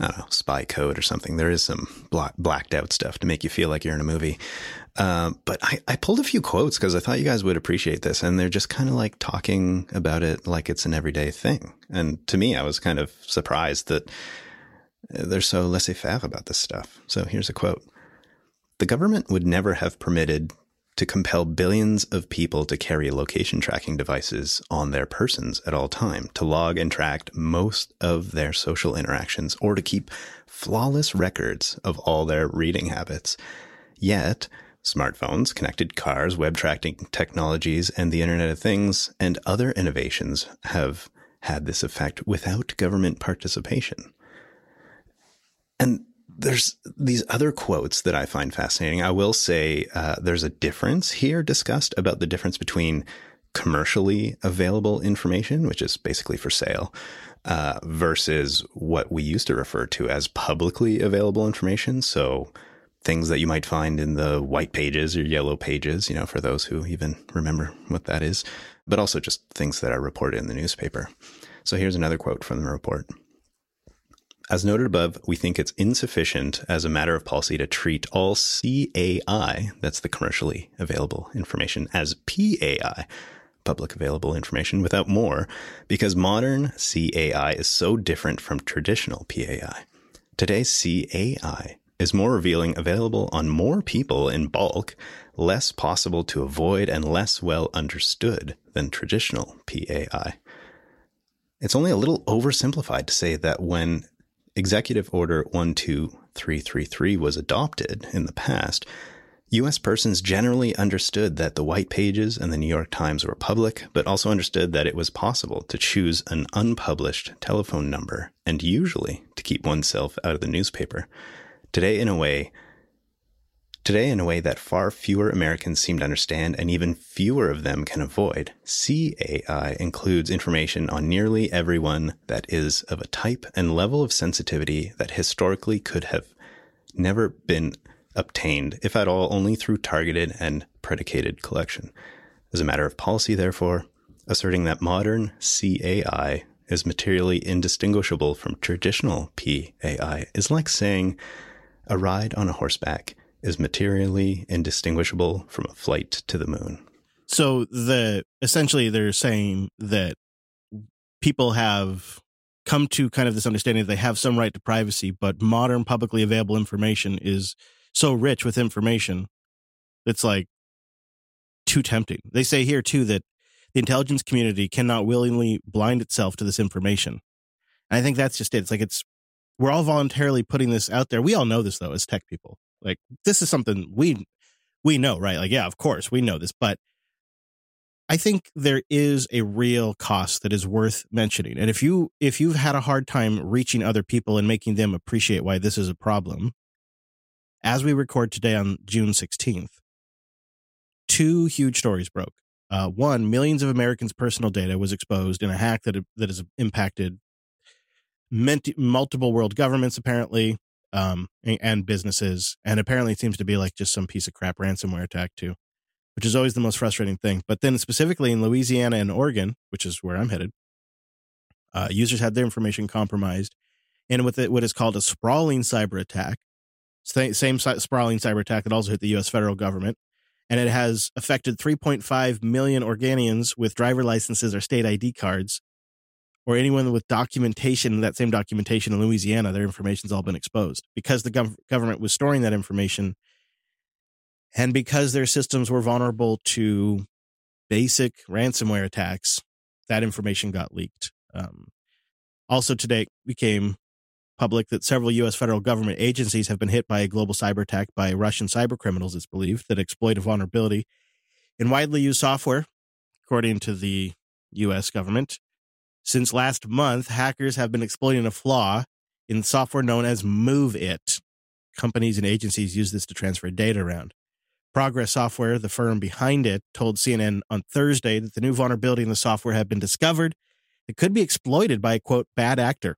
I don't know, spy code or something. There is some blacked out stuff to make you feel like you're in a movie. But I pulled a few quotes because I thought you guys would appreciate this. And they're just kind of like talking about it like it's an everyday thing. And to me, I was kind of surprised that they're so laissez-faire about this stuff. So here's a quote. The government would never have permitted to compel billions of people to carry location tracking devices on their persons at all time, to log and track most of their social interactions, or to keep flawless records of all their reading habits. Yet, smartphones, connected cars, web tracking technologies, and the Internet of Things and other innovations have had this effect without government participation. And there's these other quotes that I find fascinating. I will say there's a difference here discussed about the difference between commercially available information, which is basically for sale, versus what we used to refer to as publicly available information. So things that you might find in the white pages or yellow pages, you know, for those who even remember what that is, but also just things that are reported in the newspaper. So here's another quote from the report. As noted above, we think it's insufficient as a matter of policy to treat all CAI, that's the commercially available information, as PAI, public available information, without more, because modern CAI is so different from traditional PAI. Today's CAI is more revealing, available on more people in bulk, less possible to avoid, and less well understood than traditional PAI. It's only a little oversimplified to say that when Executive Order 12333 was adopted in the past, U.S. persons generally understood that the white pages and the New York Times were public, but also understood that it was possible to choose an unpublished telephone number and usually to keep oneself out of the newspaper. Today, in a way that far fewer Americans seem to understand and even fewer of them can avoid, CAI includes information on nearly everyone that is of a type and level of sensitivity that historically could have never been obtained, if at all, only through targeted and predicated collection. As a matter of policy, therefore, asserting that modern CAI is materially indistinguishable from traditional PAI is like saying a ride on a horseback is materially indistinguishable from a flight to the moon. So essentially they're saying that people have come to kind of this understanding that they have some right to privacy, but modern publicly available information is so rich with information, it's like too tempting. They say here too that the intelligence community cannot willingly blind itself to this information. And I think that's just it. It's like we're all voluntarily putting this out there. We all know this though, as tech people. Like, this is something we know, right? Like, yeah, of course we know this, but I think there is a real cost that is worth mentioning. And if you've had a hard time reaching other people and making them appreciate why this is a problem, as we record today on June 16th, two huge stories broke. One, millions of Americans' personal data was exposed in a hack that has impacted multiple world governments, apparently, and businesses. And apparently it seems to be like just some piece of crap ransomware attack too, which is always the most frustrating thing. But then specifically in Louisiana and Oregon, which is where I'm headed, users had their information compromised. And with what is called a sprawling cyber attack, same sprawling cyber attack that also hit the U.S. federal government. And it has affected 3.5 million Oregonians with driver licenses or state ID cards, or anyone with documentation, that same documentation in Louisiana. Their information's all been exposed because the government was storing that information, and because their systems were vulnerable to basic ransomware attacks, that information got leaked. Also today became public that several U.S. federal government agencies have been hit by a global cyber attack by Russian cyber criminals, it's believed, that exploit a vulnerability in widely used software, according to the U.S. government. Since last month, hackers have been exploiting a flaw in software known as MoveIt. Companies and agencies use this to transfer data around. Progress Software, the firm behind it, told CNN on Thursday that the new vulnerability in the software had been discovered. It could be exploited by a, quote, bad actor.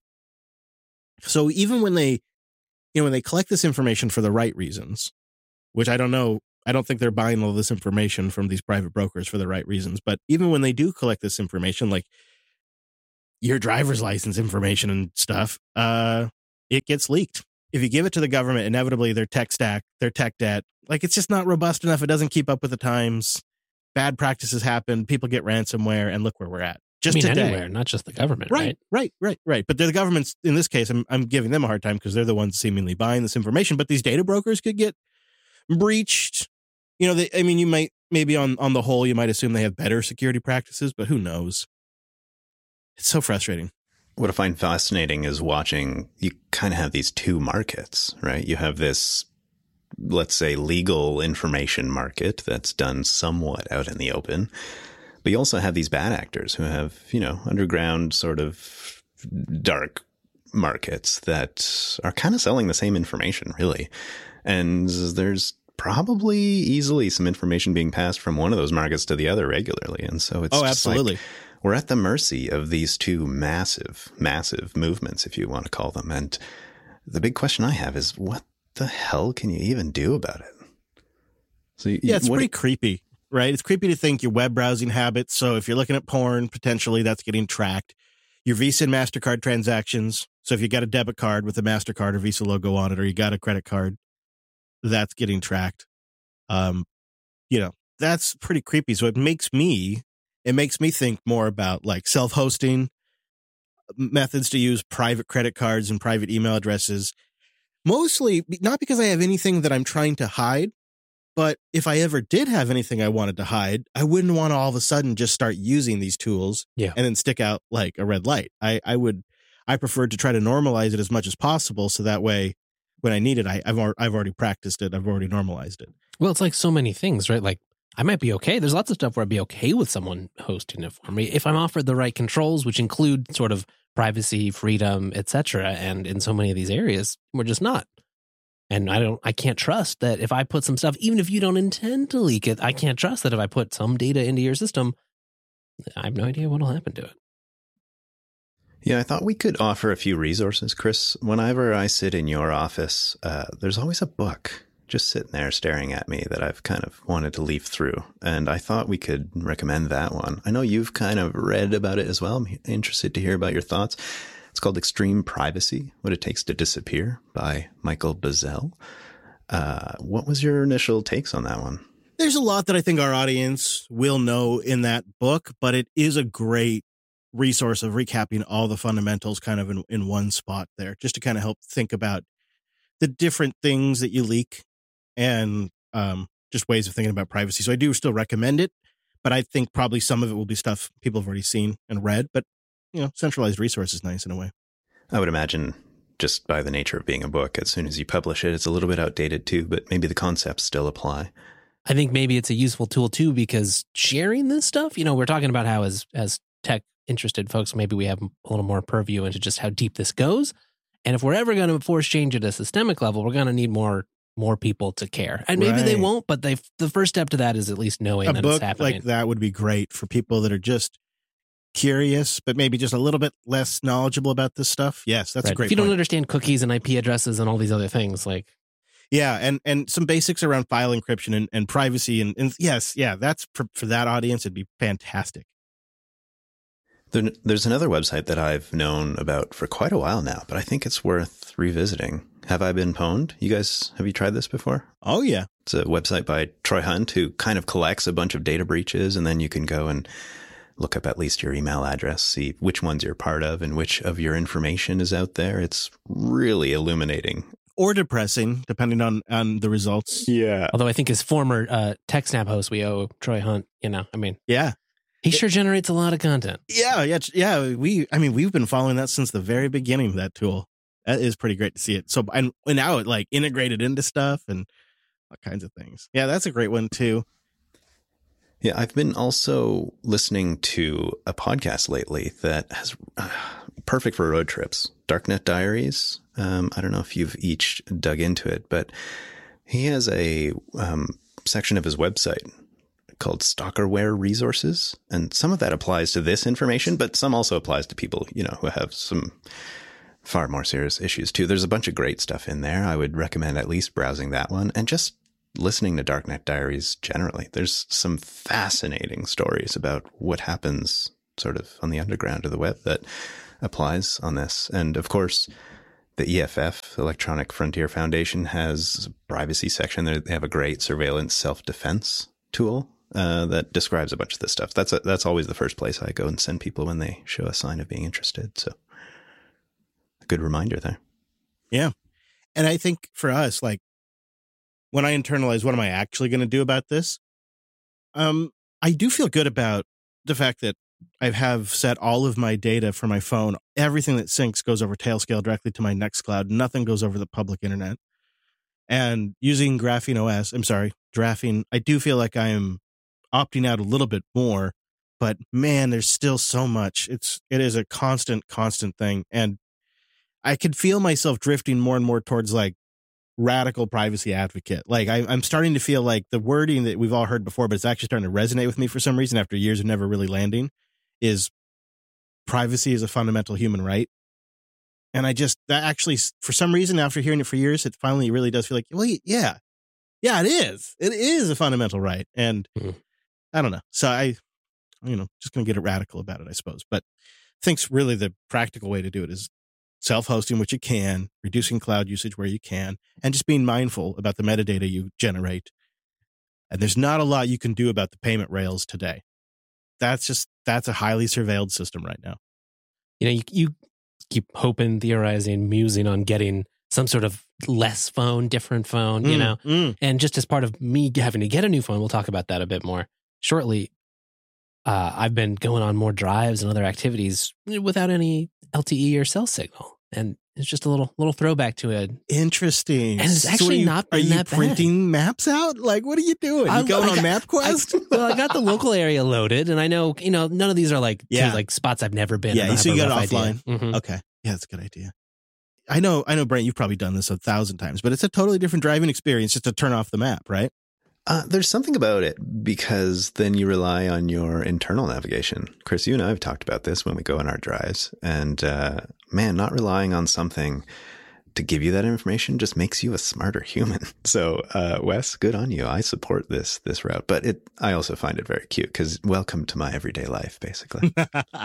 So even when they collect this information for the right reasons, which I don't know, I don't think they're buying all this information from these private brokers for the right reasons, but even when they do collect this information, like your driver's license information and stuff, it gets leaked. If you give it to the government, inevitably their tech stack, their tech debt, like it's just not robust enough. It doesn't keep up with the times. Bad practices happen. People get ransomware, and look where we're at. Just today. Anywhere, not just the government, right? Right. But they're the government's, in this case, I'm giving them a hard time because they're the ones seemingly buying this information. But these data brokers could get breached. You know, you might, maybe on the whole, you might assume they have better security practices, but who knows? It's so frustrating. What I find fascinating is watching, you kind of have these two markets, right? You have this, let's say, legal information market that's done somewhat out in the open. But you also have these bad actors who have, underground sort of dark markets that are kind of selling the same information, really. And there's probably easily some information being passed from one of those markets to the other regularly. And so it's absolutely. Like we're at the mercy of these two massive, massive movements, if you want to call them. And the big question I have is, what the hell can you even do about it? So it's pretty creepy. Right? It's creepy to think your web browsing habits. So if you're looking at porn, potentially that's getting tracked. Your Visa and MasterCard transactions. So if you got a debit card with a MasterCard or Visa logo on it, or you got a credit card, that's getting tracked. That's pretty creepy. So it makes me think more about like self-hosting methods to use private credit cards and private email addresses. Mostly not because I have anything that I'm trying to hide. But if I ever did have anything I wanted to hide, I wouldn't want to all of a sudden just start using these tools and then stick out like a red light. I prefer to try to normalize it as much as possible. So that way, when I need it, I've already practiced it. I've already normalized it. Well, it's like so many things, right? Like I might be okay. There's lots of stuff where I'd be okay with someone hosting it for me if I'm offered the right controls, which include sort of privacy, freedom, etc. And in so many of these areas, we're just not. And I can't trust that if I put some stuff, even if you don't intend to leak it, I can't trust that if I put some data into your system, I have no idea what will happen to it. Yeah, I thought we could offer a few resources, Chris. Whenever I sit in your office, there's always a book just sitting there staring at me that I've kind of wanted to leaf through. And I thought we could recommend that one. I know you've kind of read about it as well. I'm interested to hear about your thoughts. It's called Extreme Privacy, What It Takes to Disappear by Michael Bazzell. What was your initial takes on that one? There's a lot that I think our audience will know in that book, but it is a great resource of recapping all the fundamentals kind of in one spot there, just to kind of help think about the different things that you leak and just ways of thinking about privacy. So I do still recommend it, but I think probably some of it will be stuff people have already seen and read, but centralized resource is nice in a way. I would imagine just by the nature of being a book, as soon as you publish it, it's a little bit outdated too, but maybe the concepts still apply. I think maybe it's a useful tool too, because sharing this stuff, we're talking about how as tech interested folks, maybe we have a little more purview into just how deep this goes. And if we're ever going to force change at a systemic level, we're going to need more people to care. And maybe they won't, but the first step to that is at least knowing that it's happening. A book like that would be great for people that are just curious, but maybe just a little bit less knowledgeable about this stuff. Yes, that's a great point. If you don't understand cookies and IP addresses and all these other things, like... Yeah, and some basics around file encryption and privacy. And yes, that's for that audience, it'd be fantastic. There's another website that I've known about for quite a while now, but I think it's worth revisiting. Have I Been Pwned? Have you tried this before? Oh, yeah. It's a website by Troy Hunt who kind of collects a bunch of data breaches, and then you can go and look up at least your email address, see which ones you're part of and which of your information is out there. It's really illuminating. Or depressing, depending on the results. Yeah. Although I think as former TechSnap host, we owe Troy Hunt, Yeah. He sure generates a lot of content. Yeah. We've been following that since the very beginning of that tool. That is pretty great to see it. So, and now it like integrated into stuff and all kinds of things. Yeah, that's a great one too. Yeah, I've been also listening to a podcast lately that has perfect for road trips. Darknet Diaries. I don't know if you've each dug into it, but he has a section of his website called Stalkerware Resources. And some of that applies to this information, but some also applies to people, who have some far more serious issues too. There's a bunch of great stuff in there. I would recommend at least browsing that one and just listening to Darknet Diaries generally. There's some fascinating stories about what happens sort of on the underground of the web that applies on this. And of course, The EFF, Electronic Frontier Foundation, has a privacy section. They have a great surveillance self-defense tool that describes a bunch of this stuff. That's always the first place I go and send people when they show a sign of being interested. So a good reminder there. Yeah. And I think for us, like when I internalize what am I actually going to do about this, I do feel good about the fact that I have set all of my data for my phone. Everything that syncs goes over Tailscale directly to my Nextcloud. Nothing goes over the public internet. And using Graphene I do feel like I am opting out a little bit more, but man, there's still so much. It is a constant thing. And I could feel myself drifting more and more towards like radical privacy advocate. Like I'm starting to feel like the wording that we've all heard before, but it's actually starting to resonate with me for some reason after years of never really landing, is privacy is a fundamental human right. And that actually, for some reason, after hearing it for years, it finally really does feel like, well, yeah, it is. It is a fundamental right. And I don't know. So just going to get radical about it, I suppose. But I think really the practical way to do it is self-hosting, which you can, reducing cloud usage where you can, and just being mindful about the metadata you generate. And there's not a lot you can do about the payment rails today. That's a highly surveilled system right now. You keep hoping, theorizing, musing on getting some sort of less phone, different phone, and just as part of me having to get a new phone, we'll talk about that a bit more shortly. I've been going on more drives and other activities without any LTE or cell signal. And it's just a little throwback to it. Interesting. And it's actually not been that bad. Are you printing maps out? Like, what are you doing? You going on MapQuest? Well, I got the local area loaded, and I know, none of these are like spots I've never been. Yeah, so you got it offline. Mm-hmm. Okay. Yeah, that's a good idea. I know, Brent, you've probably done this 1,000 times, but it's a totally different driving experience just to turn off the map, right? There's something about it because then you rely on your internal navigation. Chris, you and I have talked about this when we go on our drives. And man, not relying on something to give you that information just makes you a smarter human. So Wes, good on you. I support this route. But I also find it very cute because welcome to my everyday life, basically.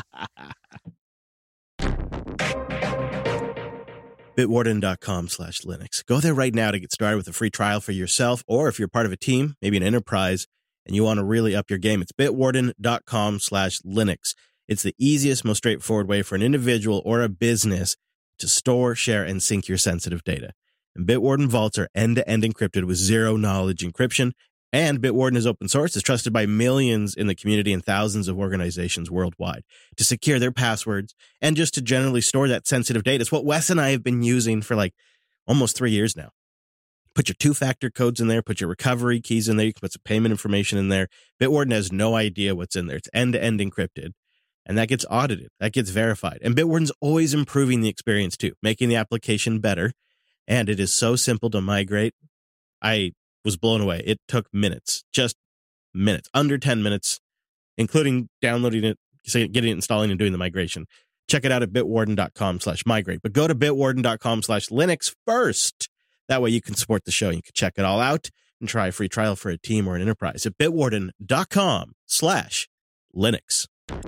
Bitwarden.com/Linux. Go there right now to get started with a free trial for yourself, or if you're part of a team, maybe an enterprise, and you want to really up your game, it's bitwarden.com/Linux. It's the easiest, most straightforward way for an individual or a business to store, share, and sync your sensitive data. And Bitwarden vaults are end-to-end encrypted with zero-knowledge encryption. And Bitwarden is open source. It's trusted by millions in the community and thousands of organizations worldwide to secure their passwords and just to generally store that sensitive data. It's what Wes and I have been using for like almost 3 years now. Put your two-factor codes in there, put your recovery keys in there, you can put some payment information in there. Bitwarden has no idea what's in there. It's end-to-end encrypted. And that gets audited. That gets verified. And Bitwarden's always improving the experience too, making the application better. And it is so simple to migrate. I was blown away. It took minutes, just minutes, under 10 minutes, including downloading it, getting it, installing, and doing the migration. Check it out at bitwarden.com/migrate. But go to bitwarden.com/Linux first. That way you can support the show. You can check it all out and try a free trial for a team or an enterprise at bitwarden.com/Linux.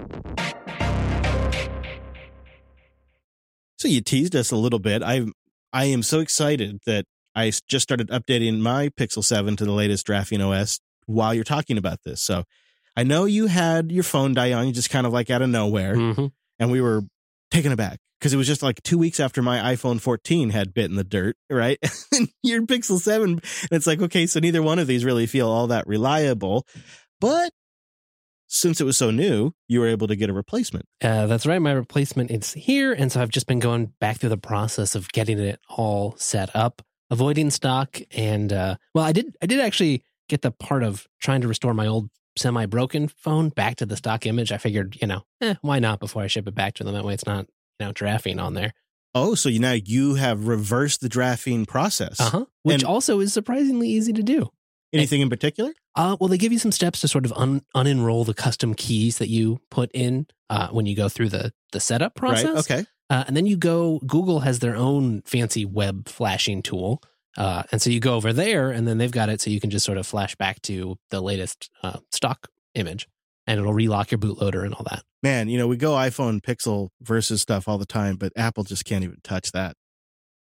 So you teased us a little bit. I am so excited that I just started updating my Pixel 7 to the latest Graphene OS while you're talking about this. So I know you had your phone die on you just kind of like out of nowhere. Mm-hmm. And we were taken aback because it was just like 2 weeks after my iPhone 14 had bitten the dirt, right? And your Pixel 7, and it's like, okay, so neither one of these really feel all that reliable. But since it was so new, you were able to get a replacement. That's right. My replacement is here. And so I've just been going back through the process of getting it all set up, avoiding stock. And I did actually get the part of trying to restore my old semi-broken phone back to the stock image. I figured, why not before I ship it back to them? That way it's not, Graphene on there. Oh, so now you have reversed the Graphene process. Which also is surprisingly easy to do. Anything in particular? Well, they give you some steps to sort of unenroll the custom keys that you put in when you go through the setup process. Right, okay. And then Google has their own fancy web flashing tool. And so you go over there and then they've got it so you can just sort of flash back to the latest stock image and it'll relock your bootloader and all that. Man, we go iPhone Pixel versus stuff all the time, but Apple just can't even touch that.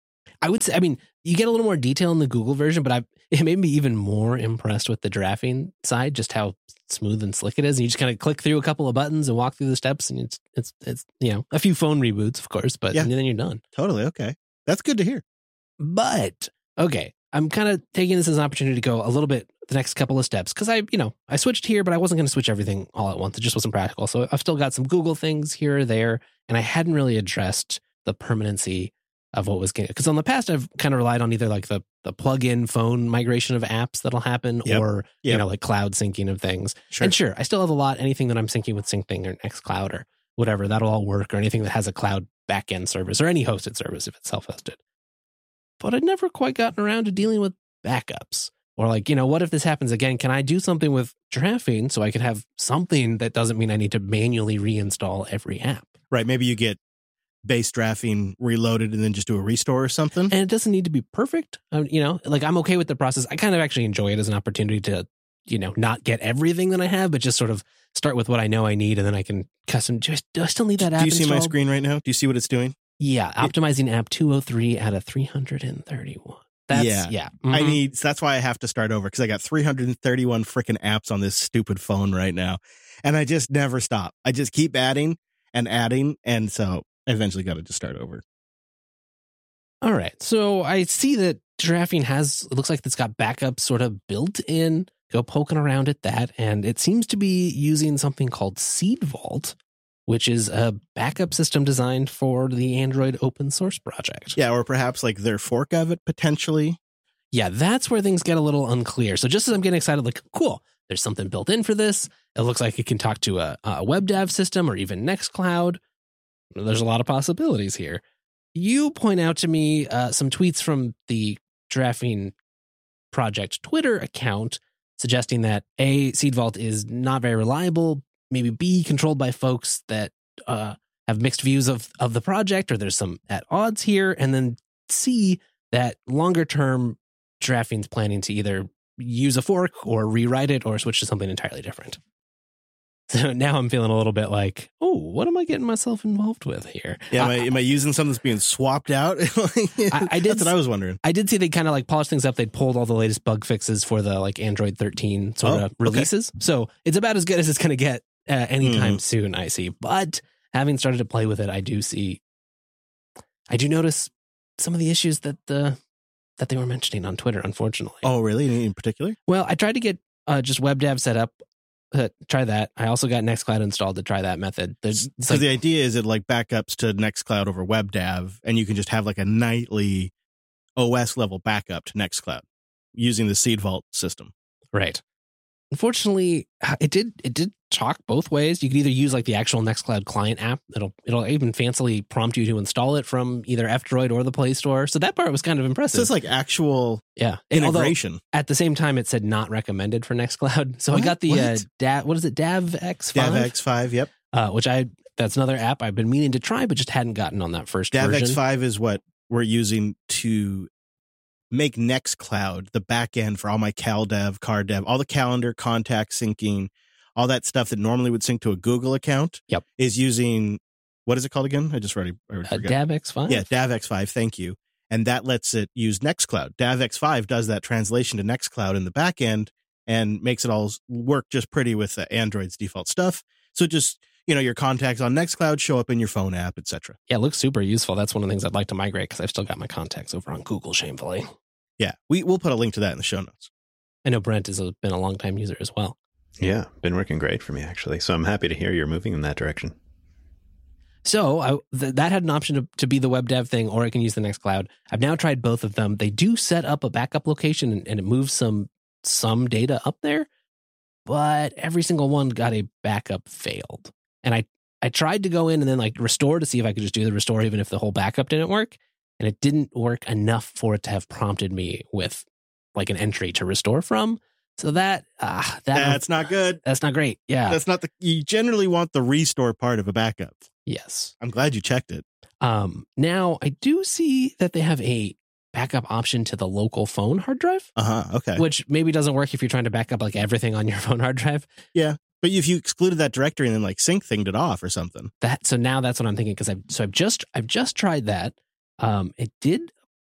I would say, I mean, you get a little more detail in the Google version, but it made me even more impressed with the drafting side, just how smooth and slick it is. And you just kind of click through a couple of buttons and walk through the steps, and it's a few phone reboots, of course, but then you're done. Totally. Okay. That's good to hear. But okay, I'm kind of taking this as an opportunity to go a little bit the next couple of steps, because I switched here, but I wasn't going to switch everything all at once. It just wasn't practical. So I've still got some Google things here or there, and I hadn't really addressed the permanency of what was getting, because on the past I've kind of relied on either like the plug-in phone migration of apps that'll happen, or like cloud syncing of things. Sure. And sure, I still have a lot. Anything that I'm syncing with SyncThing or Nextcloud or whatever, that'll all work, or anything that has a cloud backend service or any hosted service if it's self-hosted. But I'd never quite gotten around to dealing with backups, or like, what if this happens again? Can I do something with drafting so I can have something that doesn't mean I need to manually reinstall every app? Right. Maybe you get base drafting reloaded and then just do a restore or something. And it doesn't need to be perfect. Like I'm okay with the process. I kind of actually enjoy it as an opportunity to, not get everything that I have, but just sort of start with what I know I need, and then I can custom. Do I still need that app? Do you see installed? my screen right now? Do you see what it's doing? Yeah. Optimizing app 203 out of 331. That's, yeah. Mm-hmm. That's why I have to start over, because I got 331 freaking apps on this stupid phone right now. And I just never stop. I just keep adding. And so I eventually got to just start over. All right. So I see that drafting it looks like it's got backup sort of built in. Go poking around at that. And it seems to be using something called Seed Vault, which is a backup system designed for the Android open source project. Yeah, or perhaps like their fork of it potentially. Yeah, that's where things get a little unclear. So just as I'm getting excited, like, cool, there's something built in for this. It looks like it can talk to a WebDAV system or even Nextcloud. There's a lot of possibilities here. You point out to me some tweets from the Drafting Project Twitter account suggesting that A, Seed Vault is not very reliable, maybe B, controlled by folks that have mixed views of the project, or there's some at odds here, and then C, that longer term Drafting's planning to either use a fork or rewrite it or switch to something entirely different. So now I'm feeling a little bit like, oh, what am I getting myself involved with here? Yeah, am I using something that's being swapped out? I did. That's what I was wondering. I did see they kind of like polished things up. They'd pulled all the latest bug fixes for the like Android 13 sort of releases. Okay. So it's about as good as it's going to get anytime soon, I see. But having started to play with it, I do notice some of the issues that they were mentioning on Twitter, unfortunately. Oh, really? Any in particular? Well, I tried to get just WebDAV set up. Try that. I also got Nextcloud installed to try that method. So the idea is it like backups to Nextcloud over WebDAV, and you can just have like a nightly OS level backup to Nextcloud using the Seed Vault system. Right. Unfortunately, it did talk both ways. You could either use like the actual Nextcloud client app. It'll even fancily prompt you to install it from either F-Droid or the Play Store. So that part was kind of impressive. So it's like actual integration. Although, at the same time, it said not recommended for Nextcloud. So I got the what is it? DAVX5? DAVX5, yep. That's another app I've been meaning to try, but just hadn't gotten on that first version. DAVX5 is what we're using to make Nextcloud the back end for all my CalDev, CarDev, all the calendar, contact syncing, all that stuff that normally would sync to a Google account. Yep. Is using, what is it called again? I already forgot. DAVX5? Yeah, DAVX5, thank you. And that lets it use Nextcloud. DAVX5 does that translation to Nextcloud in the back end and makes it all work just pretty with Android's default stuff. So just, your contacts on Nextcloud show up in your phone app, etc. Yeah, it looks super useful. That's one of the things I'd like to migrate, because I've still got my contacts over on Google, shamefully. Yeah, we'll put a link to that in the show notes. I know Brent has been a long-time user as well. Yeah, been working great for me, actually. So I'm happy to hear you're moving in that direction. So that had an option to be the WebDAV thing, or I can use the Nextcloud. I've now tried both of them. They do set up a backup location, and it moves some data up there, but every single one got a backup failed. And I tried to go in and then like restore to see if I could just do the restore even if the whole backup didn't work. And it didn't work enough for it to have prompted me with like an entry to restore from. So that's not good. That's not great. Yeah. That's not you generally want the restore part of a backup. Yes. I'm glad you checked it. Now I do see that they have a backup option to the local phone hard drive. Okay. Which maybe doesn't work if you're trying to back up like everything on your phone hard drive. Yeah. But if you excluded that directory and then like SyncThinged it off or something. So now that's what I'm thinking, because I've just tried that. It did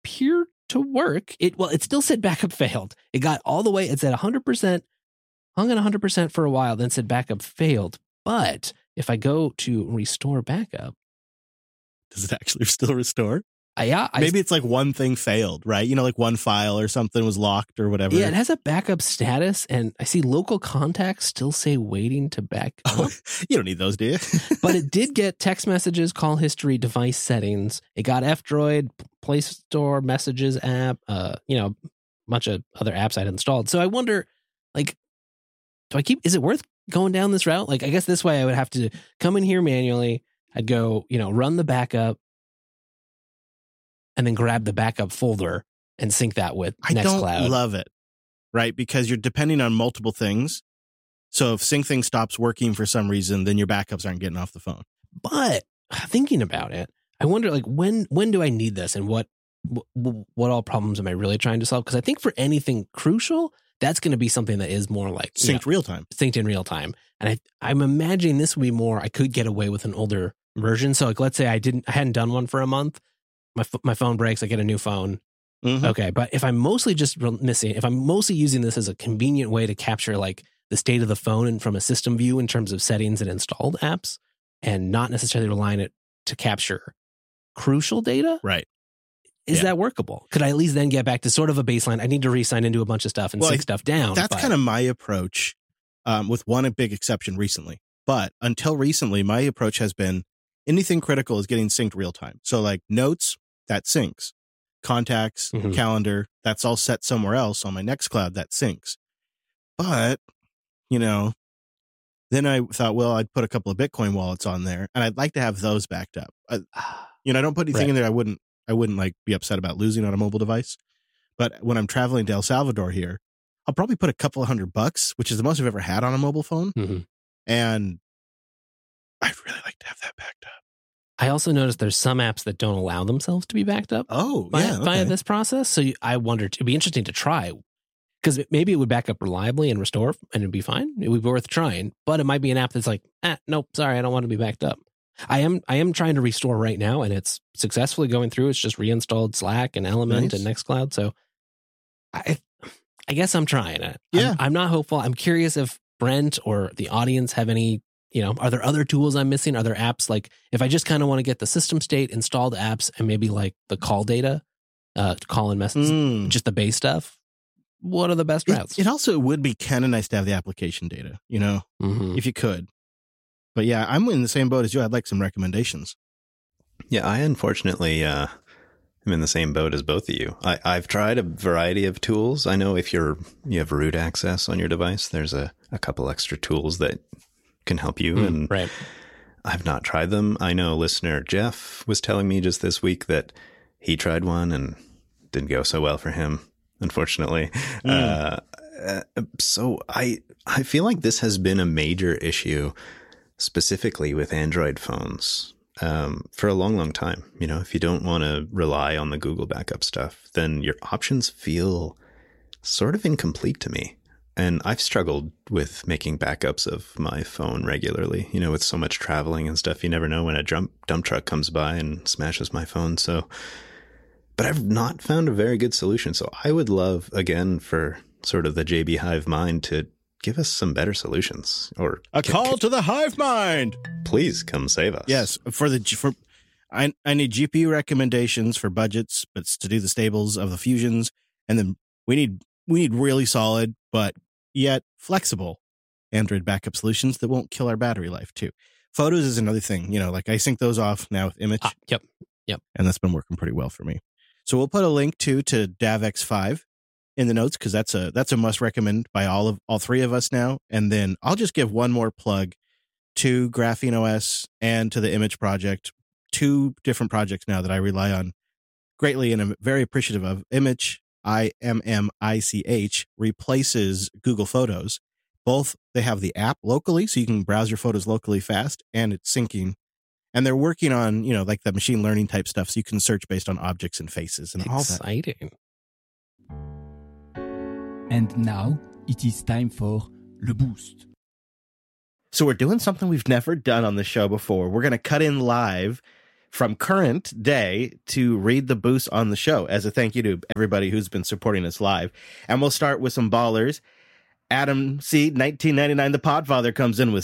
appear to work. It still said backup failed. It got all the way. It said 100%, hung at 100% for a while, then said backup failed. But if I go to restore backup, does it actually still restore? Yeah. Maybe it's like one thing failed, right? You know, like one file or something was locked or whatever. Yeah, it has a backup status, and I see local contacts still say waiting to back up. Oh, you don't need those, do you? But it did get text messages, call history, device settings. It got F-Droid, Play Store messages app, a bunch of other apps I'd installed. So I wonder, like, is it worth going down this route? Like, I guess this way I would have to come in here manually. I'd go, run the backup, and then grab the backup folder and sync that with Nextcloud. I don't love it, right? Because you're depending on multiple things. So if SyncThing stops working for some reason, then your backups aren't getting off the phone. But thinking about it, I wonder, like, when do I need this, and what all problems am I really trying to solve? Because I think for anything crucial, that's going to be something that is more like synced real time, synced in real time. And I'm imagining this would be more. I could get away with an older version. So, like, let's say I hadn't done one for a month. My phone breaks, I get a new phone. Mm-hmm. Okay, but if I'm mostly using this as a convenient way to capture like the state of the phone and from a system view in terms of settings and installed apps, and not necessarily relying it to capture crucial data, right? Is that workable? Could I at least then get back to sort of a baseline? I need to re-sign into a bunch of stuff and sync stuff down. That's kind of my approach, with one big exception recently. But until recently, my approach has been anything critical is getting synced real time. So like notes, that syncs. Contacts, calendar, that's all set somewhere else on my Nextcloud, that syncs. But, then I thought, well, I'd put a couple of Bitcoin wallets on there, and I'd like to have those backed up. I don't put anything in there I wouldn't like be upset about losing on a mobile device. But when I'm traveling to El Salvador here, I'll probably put a couple of $100, which is the most I've ever had on a mobile phone. Mm-hmm. And I'd really like to have that backed up. I also noticed there's some apps that don't allow themselves to be backed up via this process. So I wondered, it'd be interesting to try, because maybe it would back up reliably and restore, and it'd be fine. It would be worth trying, but it might be an app that's like, nope, sorry, I don't want to be backed up. I am trying to restore right now, and it's successfully going through. It's just reinstalled Slack and Element and Nextcloud. So I guess I'm trying it. Yeah. I'm not hopeful. I'm curious if Brent or the audience have any, are there other tools I'm missing? Are there apps, like, if I just kind of want to get the system state, installed apps, and maybe like the call data, call and message, just the base stuff, what are the best routes? It also would be kind of nice to have the application data, if you could. But yeah, I'm in the same boat as you. I'd like some recommendations. Yeah, I unfortunately am in the same boat as both of you. I've tried a variety of tools. I know if you have root access on your device, there's a couple extra tools that can help you. And right. I've not tried them. I know listener Jeff was telling me just this week that he tried one and didn't go so well for him, unfortunately. So I feel like this has been a major issue specifically with Android phones for a long, long time. If you don't want to rely on the Google backup stuff, then your options feel sort of incomplete to me. And I've struggled with making backups of my phone regularly, with so much traveling and stuff. You never know when a dump truck comes by and smashes my phone. But I've not found a very good solution. So I would love, again, for sort of the JB Hive Mind to give us some better solutions, or a call to the Hive Mind. Please come save us. Yes, I need GPU recommendations for budgets, but to do the stables of the Fusions, and then we need really solid but yet flexible Android backup solutions that won't kill our battery life too. Photos is another thing, like I sync those off now with Image. Yep. And that's been working pretty well for me. So we'll put a link to DAVX5 in the notes, because that's a must recommend by all three of us now. And then I'll just give one more plug to Graphene OS and to the Image project, two different projects now that I rely on greatly and I'm very appreciative of. Image, IMMICH, replaces Google Photos. Both, they have the app locally, so you can browse your photos locally fast, and it's syncing. And they're working on, like the machine learning type stuff, so you can search based on objects and faces and all that. Exciting. And now it is time for Le Boost. So we're doing something we've never done on the show before. We're going to cut in live from current day to read the boosts on the show as a thank you to everybody who's been supporting us live. And we'll start with some ballers. Adam C. 1999, the Podfather, comes in with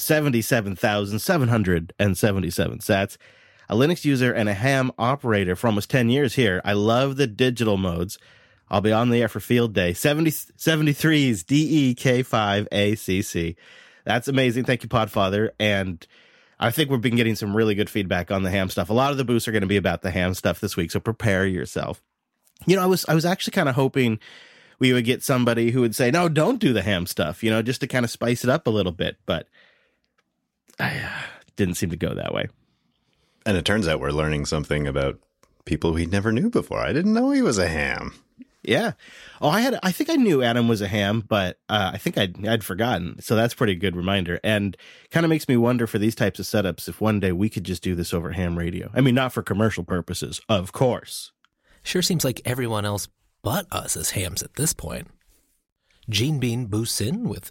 77,777 sats. A Linux user and a ham operator for almost 10 years here. I love the digital modes. I'll be on the air for field day. 73's DEK5ACC. That's amazing. Thank you, Podfather. And I think we've been getting some really good feedback on the ham stuff. A lot of the boosts are going to be about the ham stuff this week, so prepare yourself. You know, I was actually kind of hoping we would get somebody who would say, no, don't do the ham stuff, you know, just to kind of spice it up a little bit. But I didn't seem to go that way. And it turns out we're learning something about people we never knew before. I didn't know he was a ham. Yeah. Oh, I think I knew Adam was a ham, but I think I'd forgotten. So that's a pretty good reminder. And kind of makes me wonder for these types of setups, if one day we could just do this over ham radio. I mean, not for commercial purposes, of course. Sure seems like everyone else but us is hams at this point. Gene Bean boosts in with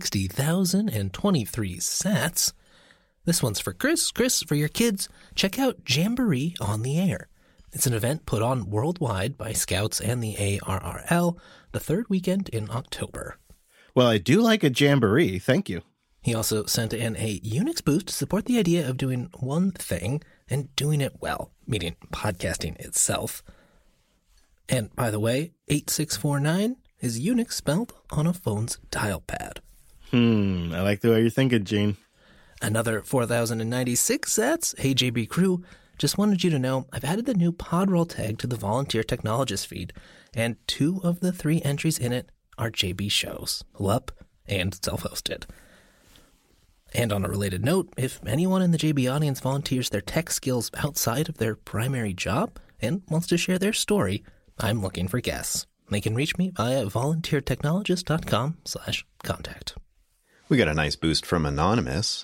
60,023 sats. This one's for Chris. Chris, for your kids, check out Jamboree on the Air. It's an event put on worldwide by Scouts and the ARRL the third weekend in October. Well, I do like a jamboree. Thank you. He also sent in a Unix boost to support the idea of doing one thing and doing it well, meaning podcasting itself. And by the way, 8649 is Unix spelled on a phone's dial pad. I like the way you're thinking, Gene. Another 4,096 sats. Hey, JB Crew. Just wanted you to know I've added the new Podroll tag to the Volunteer Technologist feed, and 2 of the 3 entries in it are JB shows, LUP and self-hosted. And on a related note, if anyone in the JB audience volunteers their tech skills outside of their primary job and wants to share their story, I'm looking for guests. They can reach me via volunteertechnologist.com/contact. We got a nice boost from Anonymous,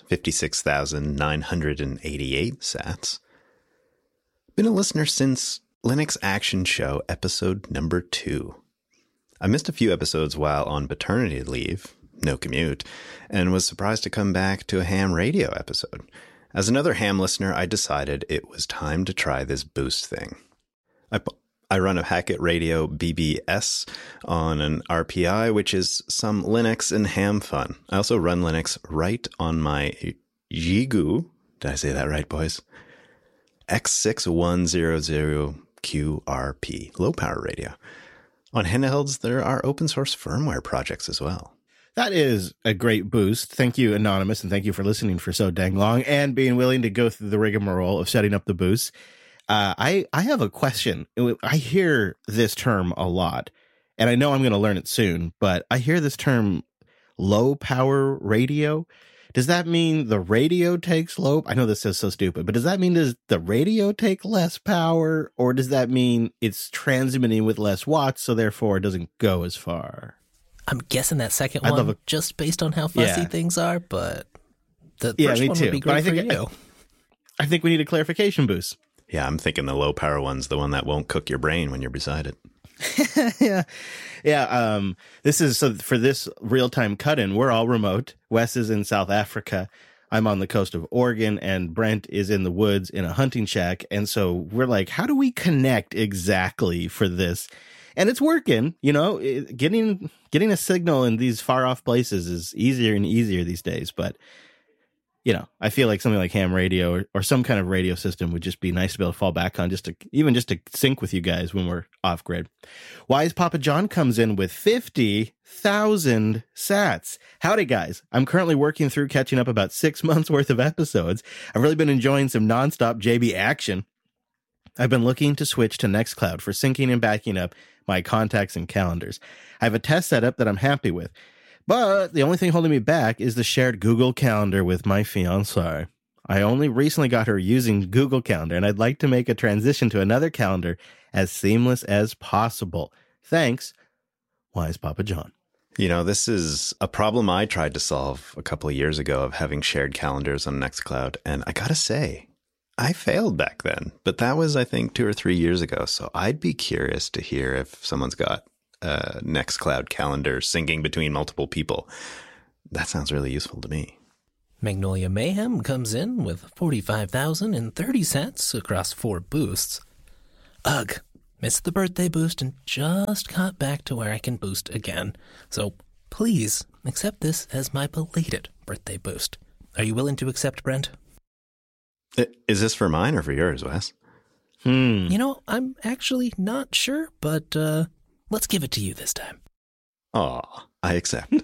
56,988 sats. Been a listener since Linux Action Show episode number 2. I missed a few episodes while on paternity leave, no commute, and was surprised to come back to a ham radio episode. As another ham listener, I decided it was time to try this boost thing. I run a Hackett Radio BBS on an RPI, which is some Linux and ham fun. I also run Linux right on my Xiegu, did I say that right, boys? X6100QRP, low power radio. On handhelds, there are open source firmware projects as well. That is a great boost. Thank you, Anonymous, and thank you for listening for so dang long and being willing to go through the rigmarole of setting up the boosts. I have a question. I hear this term a lot, and I know I'm going to learn it soon, but I hear this term low power radio. Does that mean the radio takes low? I know this is so stupid, but does that mean does the radio take less power, or does that mean it's transmitting with less watts, so therefore it doesn't go as far? I'm guessing that second one, just based on how fussy things are, but the first one would be great for you. I think we need a clarification boost. Yeah, I'm thinking the low power one's the one that won't cook your brain when you're beside it. Yeah. This is so for this real-time cut-in, we're all remote. Wes is in South Africa. I'm on the coast of Oregon, and Brent is in the woods in a hunting shack. And so we're like, how do we connect exactly for this? And it's working, you know, getting a signal in these far off places is easier and easier these days. But, you know, I feel like something like ham radio or some kind of radio system would just be nice to be able to fall back on, just to sync with you guys when we're off grid. Wise Papa John comes in with 50,000 sats. Howdy, guys. I'm currently working through catching up about 6 months worth of episodes. I've really been enjoying some nonstop JB action. I've been looking to switch to Nextcloud for syncing and backing up my contacts and calendars. I have a test setup that I'm happy with. But the only thing holding me back is the shared Google Calendar with my fiancée. I only recently got her using Google Calendar, and I'd like to make a transition to another calendar as seamless as possible. Thanks, Wise Papa John. You know, this is a problem I tried to solve a couple of years ago of having shared calendars on Nextcloud. And I got to say, I failed back then. But that was, I think, 2 or 3 years ago. So I'd be curious to hear if someone's got Nextcloud calendar syncing between multiple people. That sounds really useful to me. Magnolia Mayhem comes in with 45,030 cents across 4 boosts. Ugh, missed the birthday boost and just got back to where I can boost again. So please accept this as my belated birthday boost. Are you willing to accept, Brent? Is this for mine or for yours, Wes? You know, I'm actually not sure, but let's give it to you this time. Aw, I accept.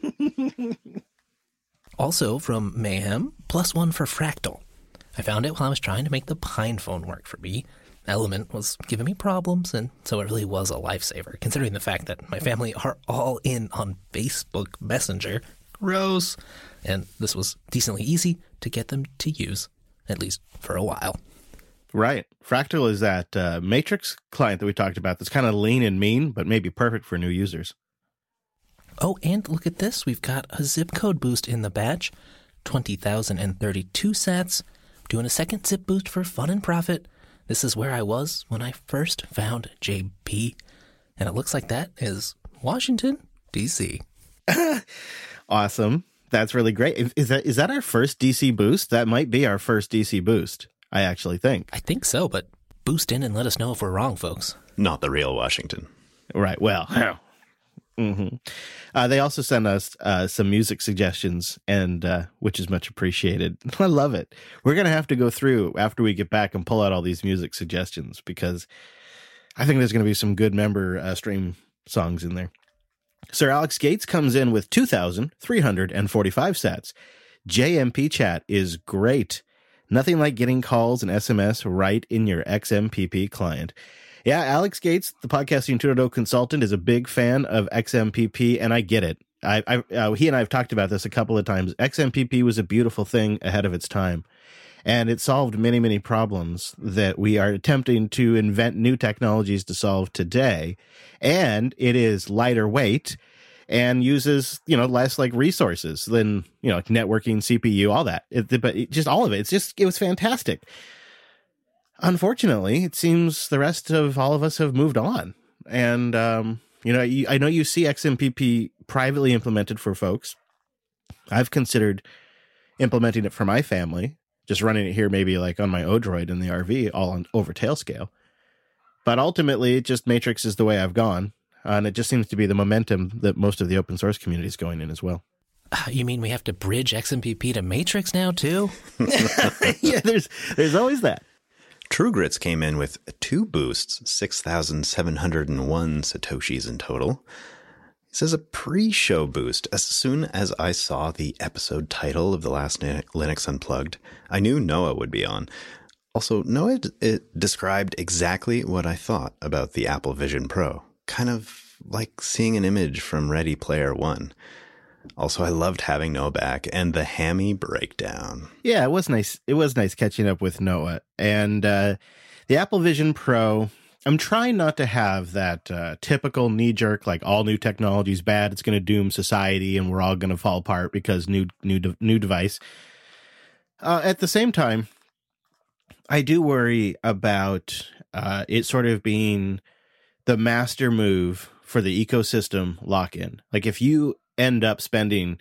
Also from Mayhem, +1 for Fractal. I found it while I was trying to make the Pine phone work for me. Element was giving me problems, and so it really was a lifesaver, considering the fact that my family are all in on Facebook Messenger. Gross. And this was decently easy to get them to use, at least for a while. Right. Fractal is that Matrix client that we talked about that's kind of lean and mean, but maybe perfect for new users. Oh, and look at this. We've got a zip code boost in the badge. 20,032 sats. Doing a second zip boost for fun and profit. This is where I was when I first found JP. And it looks like that is Washington, D.C. Awesome. That's really great. Is that our first DC boost? That might be our first DC boost, I actually think. I think so, but boost in and let us know if we're wrong, folks. Not the real Washington. Right. Well, they also sent us some music suggestions, and which is much appreciated. I love it. We're going to have to go through after we get back and pull out all these music suggestions, because I think there's going to be some good member stream songs in there. Sir Alex Gates comes in with 2,345 sats. JMP chat is great. Nothing like getting calls and SMS right in your XMPP client. Yeah, Alex Gates, the Podcasting 2.0 consultant, is a big fan of XMPP, and I get it. He and I have talked about this a couple of times. XMPP was a beautiful thing ahead of its time, and it solved many, many problems that we are attempting to invent new technologies to solve today. And it is lighter weight and uses, less like resources than, like networking, CPU, all that. Just all of it. It was fantastic. Unfortunately, it seems the rest of all of us have moved on. And, I know you see XMPP privately implemented for folks. I've considered implementing it for my family, just running it here maybe like on my Odroid in the RV, all on over Tailscale. But ultimately, just Matrix is the way I've gone. And it just seems to be the momentum that most of the open source community is going in as well. You mean we have to bridge XMPP to Matrix now, too? Yeah, there's always that. True Grits came in with 2 boosts, 6,701 Satoshis in total. He says a pre-show boost. As soon as I saw the episode title of the last Linux Unplugged, I knew Noah would be on. Also, Noah described exactly what I thought about the Apple Vision Pro. Kind of like seeing an image from Ready Player One. Also, I loved having Noah back and the hammy breakdown. Yeah, it was nice. It was nice catching up with Noah. And the Apple Vision Pro, I'm trying not to have that typical knee-jerk, like all new technology is bad, it's going to doom society, and we're all going to fall apart because new device. At the same time, I do worry about it sort of being the master move for the ecosystem lock-in. Like if you end up spending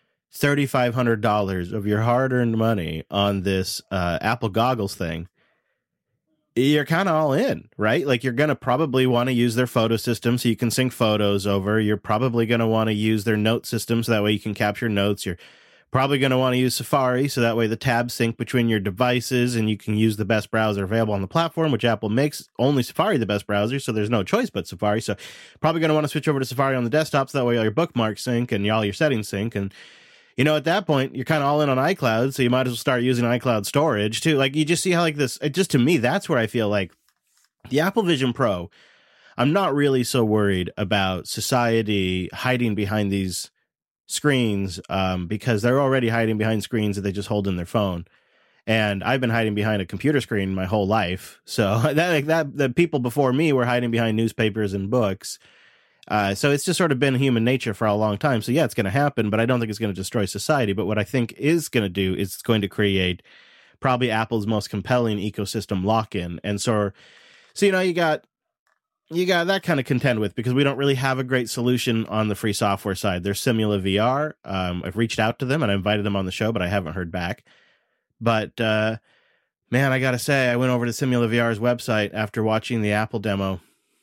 $3,500 of your hard-earned money on this Apple goggles thing, you're kind of all in, right? Like you're going to probably want to use their photo system so you can sync photos over. You're probably going to want to use their note system so that way you can capture notes. You're probably going to want to use Safari so that way the tabs sync between your devices and you can use the best browser available on the platform, which Apple makes only Safari the best browser, so there's no choice but Safari. So probably going to want to switch over to Safari on the desktop so that way all your bookmarks sync and all your settings sync. And, at that point, you're kind of all in on iCloud, so you might as well start using iCloud storage too. Like you just see how like this, just to me, that's where I feel like the Apple Vision Pro, I'm not really so worried about society hiding behind these screens because they're already hiding behind screens that they just hold in their phone, and I've been hiding behind a computer screen my whole life. So the people before me were hiding behind newspapers and books. So it's just sort of been human nature for a long time. So yeah, it's going to happen, but I don't think it's going to destroy society. But what I think is going to do is it's going to create probably Apple's most compelling ecosystem lock-in. And so you got you got that kind of contend with because we don't really have a great solution on the free software side. There's Simula VR. I've reached out to them and I invited them on the show, but I haven't heard back. But man, I got to say, I went over to Simula VR's website after watching the Apple demo,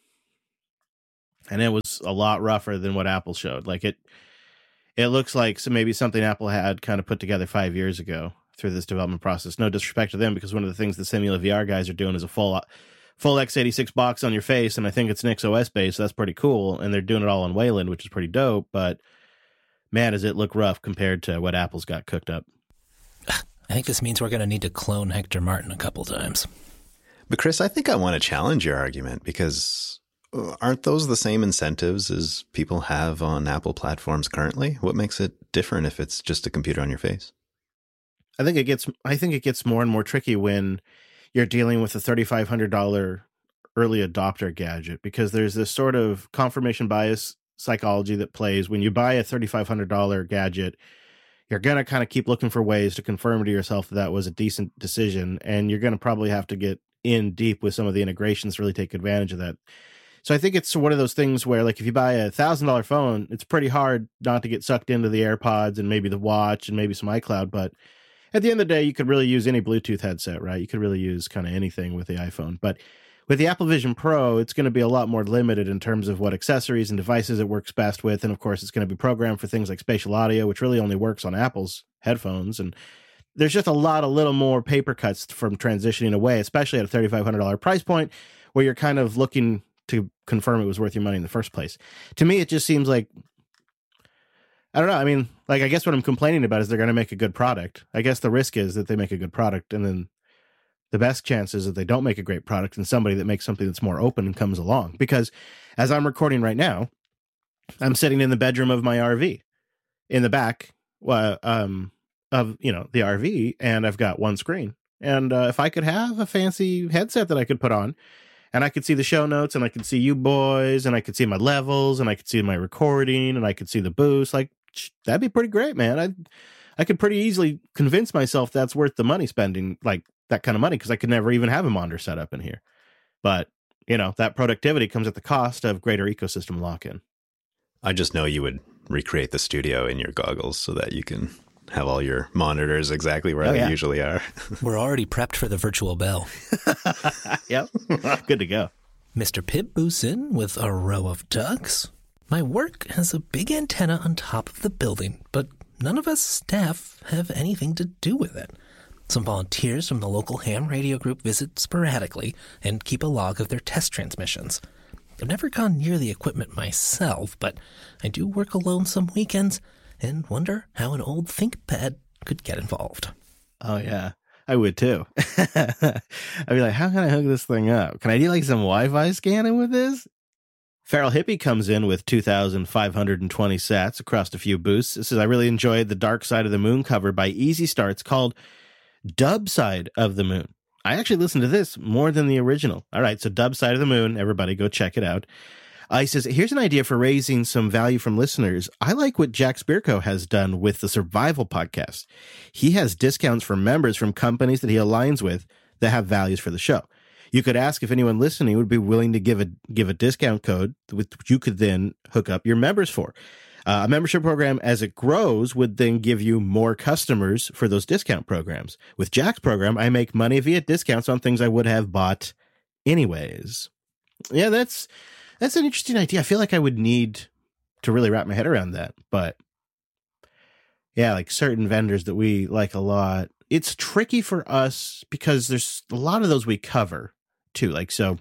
and it was a lot rougher than what Apple showed. Like it looks like maybe something Apple had kind of put together 5 years ago through this development process. No disrespect to them, because one of the things the Simula VR guys are doing is a full x86 box on your face, and I think it's NixOS based, so that's pretty cool, and they're doing it all on Wayland, which is pretty dope, but man, does it look rough compared to what Apple's got cooked up. I think this means we're going to need to clone Hector Martin a couple times. But Chris, I think I want to challenge your argument, because aren't those the same incentives as people have on Apple platforms currently? What makes it different if it's just a computer on your face? I think it gets more and more tricky when you're dealing with a $3,500 early adopter gadget, because there's this sort of confirmation bias psychology that plays when you buy a $3,500 gadget. You're going to kind of keep looking for ways to confirm to yourself that was a decent decision, and you're going to probably have to get in deep with some of the integrations to really take advantage of that. So I think it's one of those things where, like, if you buy a $1,000 phone, it's pretty hard not to get sucked into the AirPods and maybe the watch and maybe some iCloud, but at the end of the day, you could really use any Bluetooth headset, right? You could really use kind of anything with the iPhone. But with the Apple Vision Pro, it's going to be a lot more limited in terms of what accessories and devices it works best with. And of course, it's going to be programmed for things like spatial audio, which really only works on Apple's headphones. And there's just a little more paper cuts from transitioning away, especially at a $3,500 price point where you're kind of looking to confirm it was worth your money in the first place. To me, it just seems like, I don't know. I mean, like, I guess what I'm complaining about is they're going to make a good product. I guess the risk is that they make a good product, and then the best chance is that they don't make a great product, and somebody that makes something that's more open comes along. Because as I'm recording right now, I'm sitting in the bedroom of my RV in the back of, the RV, and I've got one screen. And if I could have a fancy headset that I could put on, and I could see the show notes, and I could see you boys, and I could see my levels, and I could see my recording, and I could see the boost, like, that'd be pretty great, man. I could pretty easily convince myself that's worth the money spending, like that kind of money, because I could never even have a monitor set up in here. But, that productivity comes at the cost of greater ecosystem lock-in. I just know you would recreate the studio in your goggles so that you can have all your monitors exactly where they usually are. We're already prepped for the virtual bell. Yep. Good to go. Mr. Pip boosts in with a row of ducks. My work has a big antenna on top of the building, but none of us staff have anything to do with it. Some volunteers from the local ham radio group visit sporadically and keep a log of their test transmissions. I've never gone near the equipment myself, but I do work alone some weekends and wonder how an old ThinkPad could get involved. Oh, yeah. I would, too. I'd be like, how can I hook this thing up? Can I do, like, some Wi-Fi scanning with this? Feral Hippie comes in with 2,520 sats across a few boosts. It says, I really enjoyed the Dark Side of the Moon cover by Easy Starts called Dub Side of the Moon. I actually listened to this more than the original. All right, so Dub Side of the Moon, everybody go check it out. He says, here's an idea for raising some value from listeners. I like what Jack Spirko has done with the Survival podcast. He has discounts for members from companies that he aligns with that have values for the show. You could ask if anyone listening would be willing to give a discount code which you could then hook up your members for. A membership program, as it grows, would then give you more customers for those discount programs. With Jack's program, I make money via discounts on things I would have bought anyways. Yeah, that's an interesting idea. I feel like I would need to really wrap my head around that. But yeah, like certain vendors that we like a lot, it's tricky for us because there's a lot of those we cover too. Like, so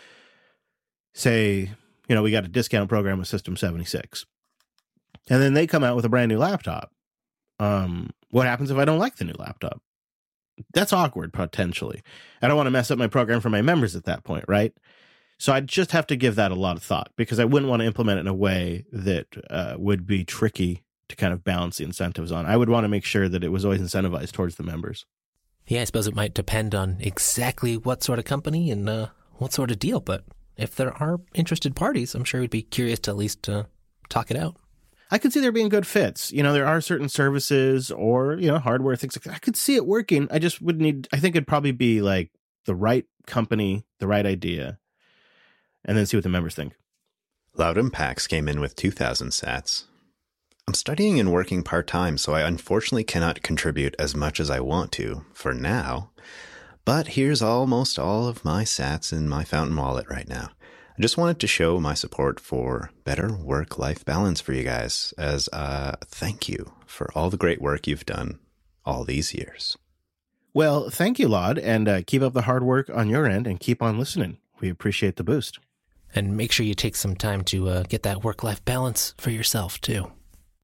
say, we got a discount program with System 76 and then they come out with a brand new laptop. What happens if I don't like the new laptop? That's awkward, potentially. I don't want to mess up my program for my members at that point, right? So I'd just have to give that a lot of thought because I wouldn't want to implement it in a way that would be tricky to kind of balance the incentives on. I would want to make sure that it was always incentivized towards the members. Yeah, I suppose it might depend on exactly what sort of company and what sort of deal. But if there are interested parties, I'm sure we'd be curious to at least talk it out. I could see there being good fits. There are certain services or, hardware, things like that. I could see it working. I just would need, I think it'd probably be like the right company, the right idea. and then see what the members think. Loud Impacts came in with 2,000 sats. I'm studying and working part-time, so I unfortunately cannot contribute as much as I want to for now. But here's almost all of my sats in my Fountain wallet right now. I just wanted to show my support for better work-life balance for you guys as a thank you for all the great work you've done all these years. Well, thank you, Laud, and keep up the hard work on your end and keep on listening. We appreciate the boost. And make sure you take some time to get that work-life balance for yourself, too.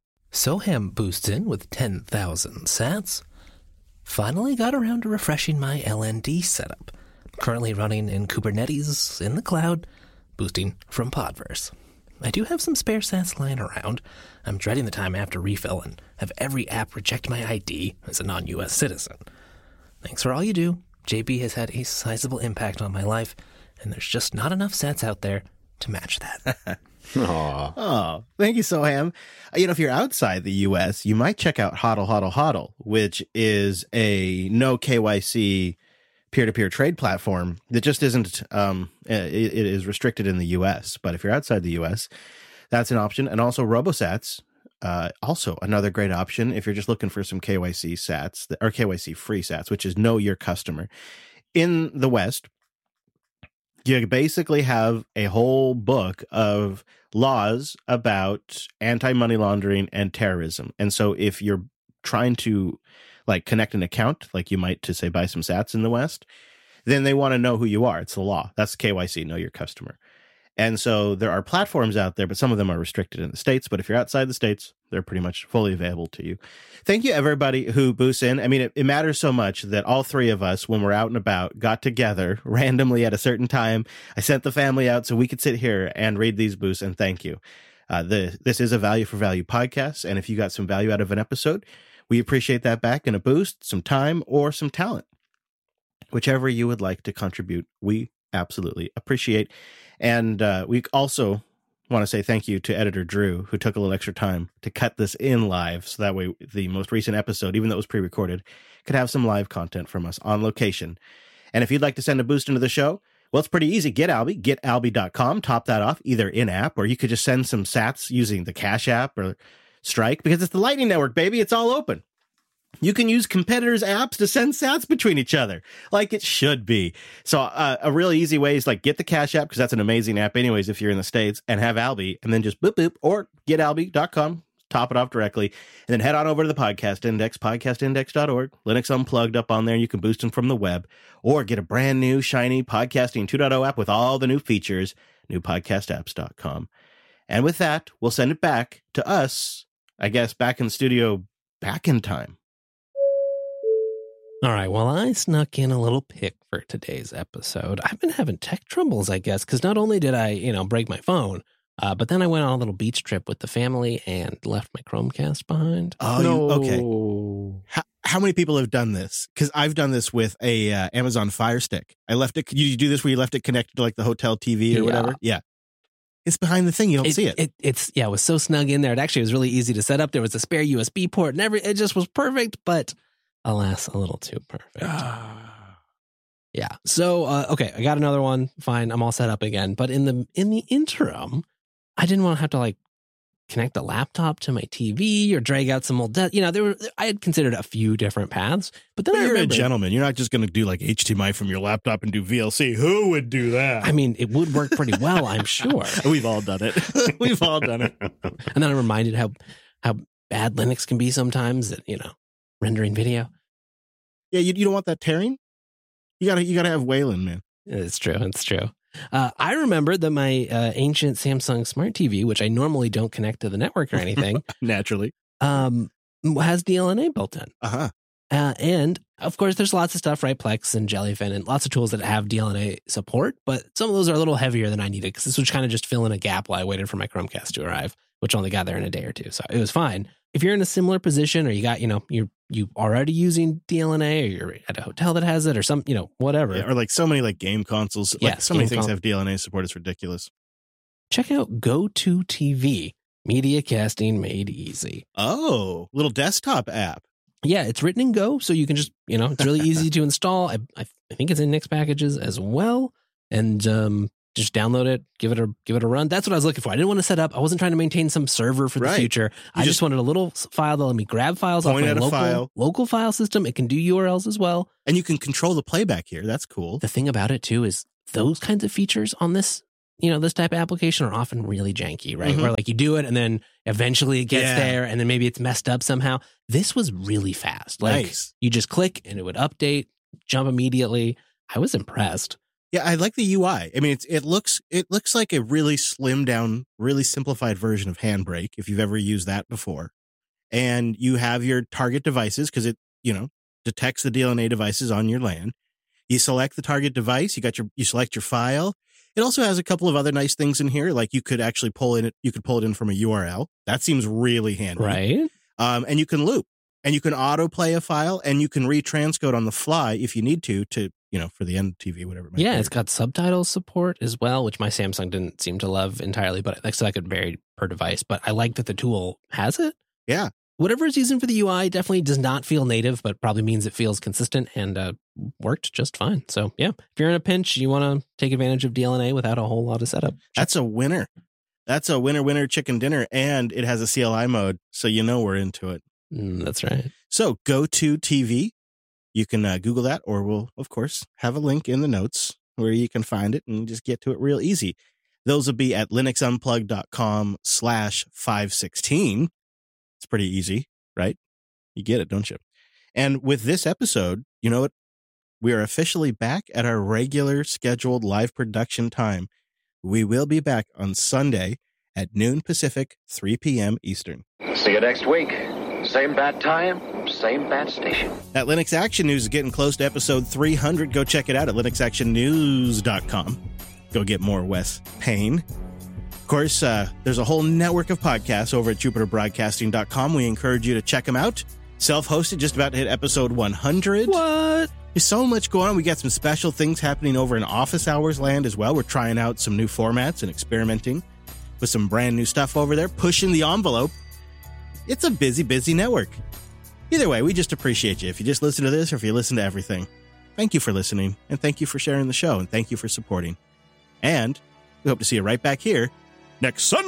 Soham boosts in with 10,000 sats. Finally got around to refreshing my LND setup. Currently running in Kubernetes in the cloud, boosting from Podverse. I do have some spare sats lying around. I'm dreading the time I have to refill and have every app reject my ID as a non-US citizen. Thanks for all you do. JB has had a sizable impact on my life, and there's just not enough sats out there to match that. Aww. Oh, thank you, Soham. If you're outside the U.S., you might check out HODL, which is a no KYC peer-to-peer trade platform that just isn't, it is restricted in the U.S. But if you're outside the U.S., that's an option. And also RoboSats, also another great option if you're just looking for some KYC sats or KYC free sats, which is know your customer. In the West, you basically have a whole book of laws about anti-money laundering and terrorism. And so if you're trying to connect an account, like you might to say buy some sats in the West, then they want to know who you are. It's the law. That's KYC, know your customer. And so there are platforms out there, but some of them are restricted in the States. But if you're outside the States, they're pretty much fully available to you. Thank you, everybody who boosts in. I mean, it matters so much that all three of us, when we're out and about, got together randomly at a certain time. I sent the family out so we could sit here and read these boosts, and thank you. This is a Value for Value podcast, and if you got some value out of an episode, we appreciate that back in a boost, some time, or some talent. Whichever you would like to contribute, we absolutely appreciate. And we also want to say thank you to editor Drew, who took a little extra time to cut this in live. So that way the most recent episode, even though it was pre-recorded, could have some live content from us on location. And if you'd like to send a boost into the show, well, it's pretty easy. GetAlby.com, top that off either in-app, or you could just send some sats using the Cash App or Strike, because it's the Lightning Network, baby. It's all open. You can use competitors' apps to send sats between each other, like it should be. So a really easy way is get the Cash App, because that's an amazing app anyways if you're in the States, and have Alby, and then just boop, boop, or getalby.com, top it off directly, and then head on over to the Podcast Index, podcastindex.org, Linux Unplugged up on there. You can boost them from the web, or get a brand new, shiny Podcasting 2.0 app with all the new features, newpodcastapps.com. And with that, we'll send it back to us, I guess, back in the studio, back in time. All right, well, I snuck in a little pick for today's episode. I've been having tech troubles, I guess, because not only did I, break my phone, but then I went on a little beach trip with the family and left my Chromecast behind. Oh, no. Okay. How many people have done this? Because I've done this with a Amazon Fire Stick. I left it. You do this where you left it connected to the hotel TV or whatever? Yeah. It's behind the thing. You don't see it. It was so snug in there. It actually was really easy to set up. There was a spare USB port and it just was perfect, but alas, a little too perfect. Yeah. So, okay, I got another one. Fine. I'm all set up again. But in the interim, I didn't want to have to connect the laptop to my TV or drag out some old, I had considered a few different paths, but then you're a gentleman. You're not just going to do HDMI from your laptop and do VLC. Who would do that? I mean, it would work pretty well, I'm sure. We've all done it. We've all done it. And then I'm reminded how bad Linux can be sometimes at, rendering video. Yeah, you don't want that tearing. You gotta have Wayland, man. It's true. It's true. I remember that my ancient Samsung Smart TV, which I normally don't connect to the network or anything, naturally, has DLNA built in. And of course, there's lots of stuff, right? Plex and Jellyfin and lots of tools that have DLNA support, but some of those are a little heavier than I needed because this was kind of just fill in a gap while I waited for my Chromecast to arrive, which only got there in a day or two. So it was fine. If you're in a similar position or you got, you already using DLNA or you're at a hotel that has it or some, whatever. Yeah, or so many game consoles. So many things have DLNA support. It's ridiculous. Check out GoToTV, media casting made easy. Oh, little desktop app. Yeah, it's written in Go, so you can just, it's really easy to install. I think it's in Nix packages as well. And just download it, give it a run. That's what I was looking for. I didn't want to set up. I wasn't trying to maintain some server for the future. I just wanted a little file that let me grab files off my local file system. It can do URLs as well. And you can control the playback here. That's cool. The thing about it too is those kinds of features on this, this type of application are often really janky, right? Where like you do it and then eventually it gets there and then maybe it's messed up somehow. This was really fast. Like you just click and it would update, jump immediately. I was impressed. Yeah, I like the UI. I mean, it looks like a really slimmed down, really simplified version of Handbrake, if you've ever used that before. And you have your target devices because it, detects the DLNA devices on your LAN. You select the target device, you select your file. It also has a couple of other nice things in here, like you could actually pull it in from a URL. That seems really handy. Right. And you can loop, and you can autoplay a file, and you can retranscode on the fly if you need to for the end TV, whatever. It's got subtitle support as well, which my Samsung didn't seem to love entirely, but that could vary per device. But I like that the tool has it. Yeah. Whatever it's using for the UI definitely does not feel native, but probably means it feels consistent and worked just fine. So, yeah, if you're in a pinch, you want to take advantage of DLNA without a whole lot of setup. That's a winner. That's a winner chicken dinner, and it has a CLI mode, so we're into it. That's right. So, GoToTV. You can Google that, or we'll, of course, have a link in the notes where you can find it and just get to it real easy. Those will be at linuxunplugged.com/516. It's pretty easy, right? You get it, don't you? And with this episode, you know what? We are officially back at our regular scheduled live production time. We will be back on Sunday at noon Pacific, 3 p.m. Eastern. See you next week. Same bad time, same bad station. That Linux Action News is getting close to episode 300. Go check it out at linuxactionnews.com. Go get more Wes Payne. Of course, there's a whole network of podcasts over at jupiterbroadcasting.com. We encourage you to check them out. Self-hosted, just about to hit episode 100. What? There's so much going on. We got some special things happening over in Office Hours land as well. We're trying out some new formats and experimenting with some brand new stuff over there, pushing the envelope. It's a busy, busy network. Either way, we just appreciate you. If you just listen to this or if you listen to everything, thank you for listening, and thank you for sharing the show, and thank you for supporting. And we hope to see you right back here next Sunday.